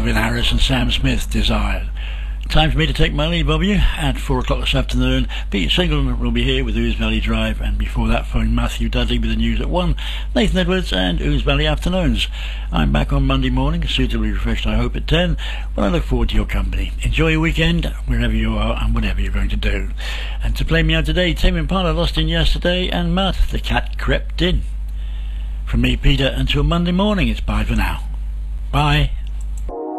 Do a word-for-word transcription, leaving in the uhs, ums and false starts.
Calvin Harris and Sam Smith, Desire. Time for me to take my leave of you. At four o'clock this afternoon, Peter Singleton will be here with Ouse Valley Drive, and before that phone Matthew Dudley with the news at one, Nathan Edwards and Ouse Valley Afternoons. I'm back on Monday morning, suitably refreshed I hope at ten, when I look forward to your company. Enjoy your weekend, wherever you are and whatever you're going to do. And to play me out today, Tame Impala Lost in Yesterday, and Matt, The Cat Crept In. From me, Peter, until Monday morning, it's bye for now. Bye.